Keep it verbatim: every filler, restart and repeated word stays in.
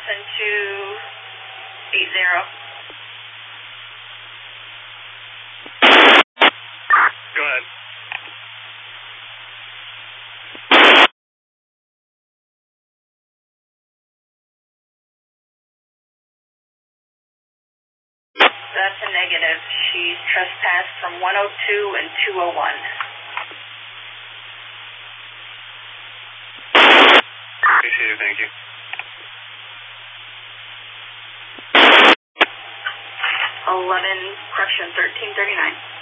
Boston two eight zero. Go ahead. That's a negative. She's trespassed from one oh two and two oh one. Appreciate it, thank you. eleven, correction, thirteen thirty-nine.